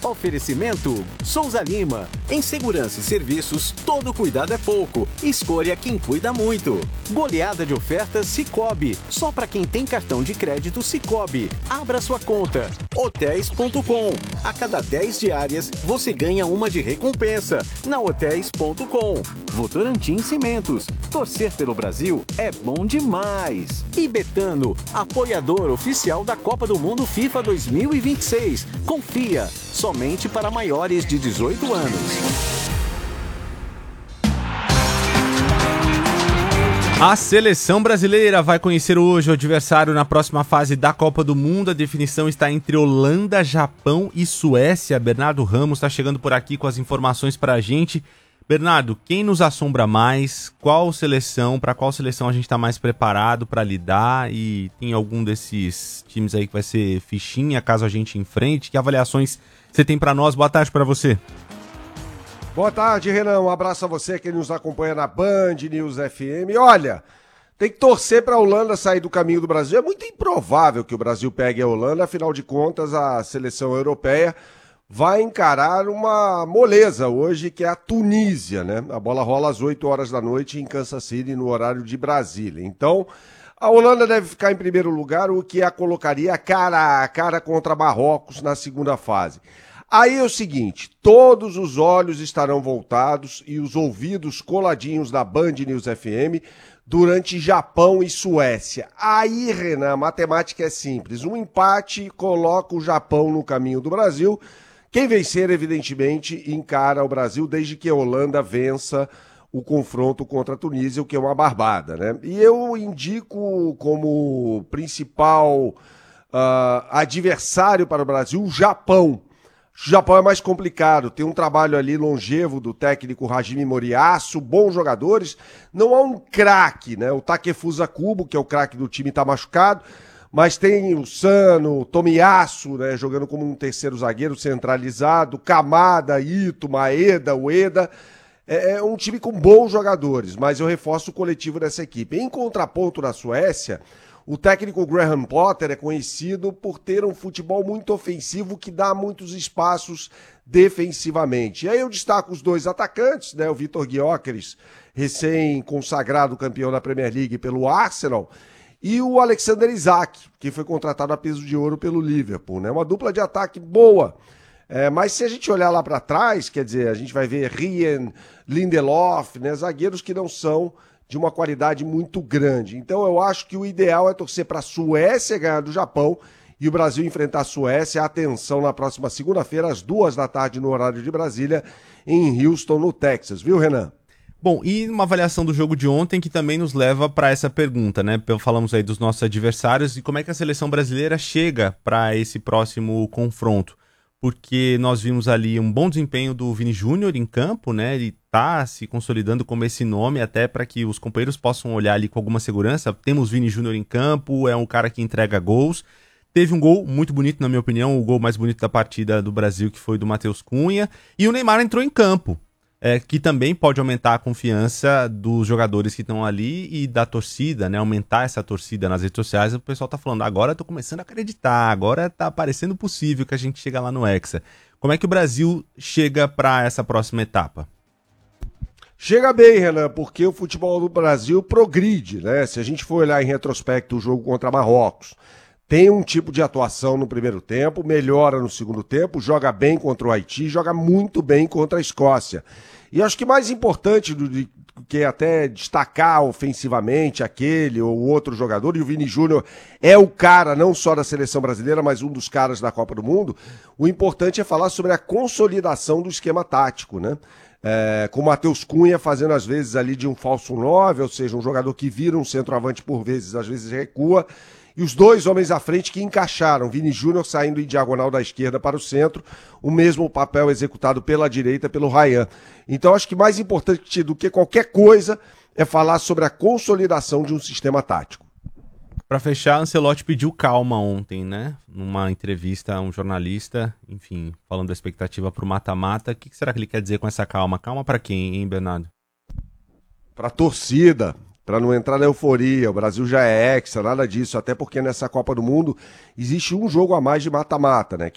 Oferecimento Souza Lima. Em segurança e serviços, todo cuidado é pouco. Escolha quem cuida muito. Goleada de ofertas Sicoob. Só para quem tem cartão de crédito Sicoob. Abra sua conta. Hotéis.com. A cada 10 diárias, você ganha uma de recompensa. Na Hotéis.com. Votorantim Cimentos. Torcer pelo Brasil é bom demais. E Betano, apoiador oficial da Copa do Mundo FIFA 2026. Confia. Somente para maiores de 18 anos. A seleção brasileira vai conhecer hoje o adversário na próxima fase da Copa do Mundo. A definição está entre Holanda, Japão e Suécia. Bernardo Ramos está chegando por aqui com as informações para a gente. Bernardo, quem nos assombra mais? Para qual seleção a gente está mais preparado para lidar? E tem algum desses times aí que vai ser fichinha caso a gente enfrente? Que avaliações você tem para nós? Boa tarde para você. Boa tarde, Renan. Um abraço a você que nos acompanha na Band News FM. Olha, tem que torcer para a Holanda sair do caminho do Brasil. É muito improvável que o Brasil pegue a Holanda, afinal de contas, a seleção europeia vai encarar uma moleza hoje, que é a Tunísia, né? A bola rola às 8 horas da noite em Kansas City, no horário de Brasília. Então, a Holanda deve ficar em primeiro lugar, o que a colocaria cara a cara contra Marrocos na segunda fase. Aí é o seguinte, todos os olhos estarão voltados e os ouvidos coladinhos da Band News FM durante Japão e Suécia. Aí, Renan, a matemática é simples. Um empate coloca o Japão no caminho do Brasil. Quem vencer, evidentemente, encara o Brasil desde que a Holanda vença o confronto contra a Tunísia, o que é uma barbada, né? E eu indico como principal adversário para o Brasil o Japão. O Japão é mais complicado, tem um trabalho ali longevo do técnico Hajime Moriyasu, bons jogadores, não há um craque, né? O Takefusa Kubo, que é o craque do time, está machucado, mas tem o Sano, Tomiyasu, né, jogando como um terceiro zagueiro centralizado, Kamada, Ito, Maeda, Ueda. É um time com bons jogadores, mas eu reforço o coletivo dessa equipe. Em contraponto na Suécia, o técnico Graham Potter é conhecido por ter um futebol muito ofensivo que dá muitos espaços defensivamente. E aí eu destaco os dois atacantes, né, o Vitor Gyökeres, recém-consagrado campeão da Premier League pelo Arsenal, e o Alexander Isak, que foi contratado a peso de ouro pelo Liverpool, né? Uma dupla de ataque boa. Mas se a gente olhar lá para trás, quer dizer, a gente vai ver Rien, Lindelof, né? Zagueiros que não são de uma qualidade muito grande. Então eu acho que o ideal é torcer para a Suécia ganhar do Japão e o Brasil enfrentar a Suécia. Atenção, na próxima segunda-feira, às 2h, no horário de Brasília, em Houston, no Texas. Viu, Renan? Bom, e uma avaliação do jogo de ontem que também nos leva para essa pergunta, né? Falamos aí dos nossos adversários e como é que a seleção brasileira chega para esse próximo confronto. Porque nós vimos ali um bom desempenho do Vini Júnior em campo, né? Ele tá se consolidando como esse nome até para que os companheiros possam olhar ali com alguma segurança. Temos Vini Júnior em campo, é um cara que entrega gols. Teve um gol muito bonito, na minha opinião, o gol mais bonito da partida do Brasil, que foi do Matheus Cunha. E o Neymar entrou em campo. Que também pode aumentar a confiança dos jogadores que estão ali e da torcida, né? Aumentar essa torcida nas redes sociais. O pessoal tá falando, agora eu tô começando a acreditar, agora tá parecendo possível que a gente chega lá no Hexa. Como é que o Brasil chega para essa próxima etapa? Chega bem, Renan, porque o futebol do Brasil progride, né? Se a gente for olhar em retrospecto o jogo contra Marrocos, tem um tipo de atuação no primeiro tempo, melhora no segundo tempo, joga bem contra o Haiti, joga muito bem contra a Escócia. E acho que mais importante do que até destacar ofensivamente aquele ou outro jogador, e o Vini Júnior é o cara não só da seleção brasileira, mas um dos caras da Copa do Mundo, o importante é falar sobre a consolidação do esquema tático, né? Com o Matheus Cunha fazendo às vezes ali de um falso 9, ou seja, um jogador que vira um centroavante por vezes, às vezes recua, e os dois homens à frente que encaixaram, Vini Júnior saindo em diagonal da esquerda para o centro, o mesmo papel executado pela direita pelo Ryan. Então acho que mais importante do que qualquer coisa é falar sobre a consolidação de um sistema tático. Para fechar, Ancelotti pediu calma ontem, né? Numa entrevista a um jornalista, enfim, falando da expectativa para o mata-mata. O que será que ele quer dizer com essa calma? Calma para quem, hein, Bernardo? Para a torcida, para não entrar na euforia. O Brasil já é hexa, nada disso. Até porque nessa Copa do Mundo existe um jogo a mais de mata-mata, né?